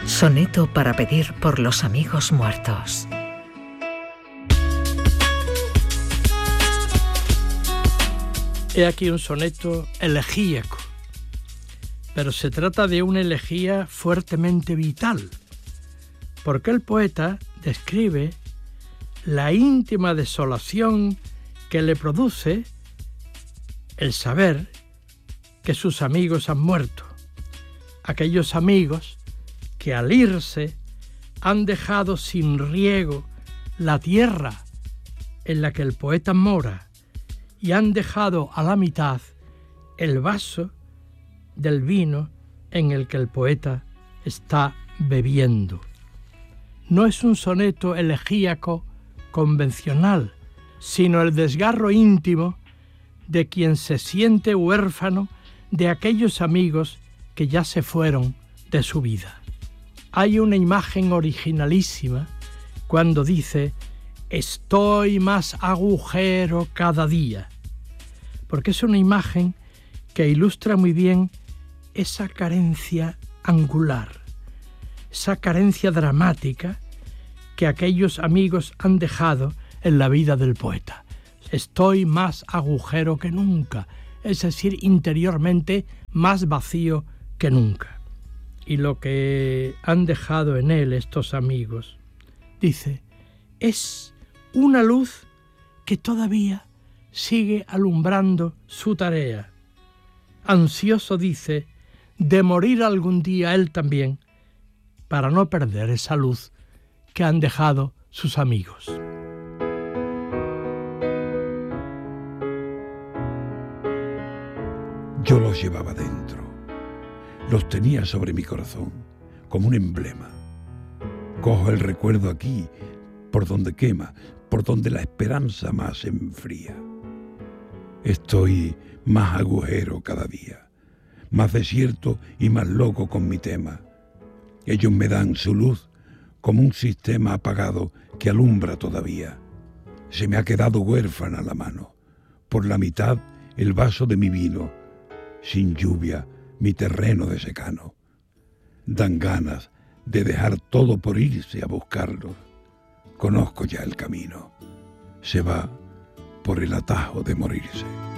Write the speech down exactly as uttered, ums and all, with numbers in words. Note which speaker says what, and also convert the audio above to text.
Speaker 1: Soneto para pedir por los amigos muertos.
Speaker 2: He aquí un soneto elegíaco, pero se trata de una elegía fuertemente vital, porque el poeta describe la íntima desolación que le produce el saber que sus amigos han muerto, aquellos amigos que al irse han dejado sin riego la tierra en la que el poeta mora y han dejado a la mitad el vaso del vino en el que el poeta está bebiendo. No es un soneto elegíaco convencional, sino el desgarro íntimo de quien se siente huérfano de aquellos amigos que ya se fueron de su vida. Hay una imagen originalísima cuando dice: estoy más agujero cada día, porque es una imagen que ilustra muy bien esa carencia angular, esa carencia dramática que aquellos amigos han dejado en la vida del poeta. Estoy más agujero que nunca, es decir, interiormente más vacío que nunca. Y lo que han dejado en él estos amigos, dice, es una luz que todavía sigue alumbrando su tarea. Ansioso, dice, de morir algún día él también, para no perder esa luz que han dejado sus amigos.
Speaker 3: Yo los llevaba dentro, los tenía sobre mi corazón, como un emblema. Cojo el recuerdo aquí, por donde quema, por donde la esperanza más se enfría. Estoy más agujero cada día, más desierto y más loco con mi tema. Ellos me dan su luz como un sistema apagado que alumbra todavía. Se me ha quedado huérfana la mano, por la mitad el vaso de mi vino, sin lluvia mi terreno de secano. Dan ganas de dejar todo por irse a buscarlos. Conozco ya el camino, se va por el atajo de morirse.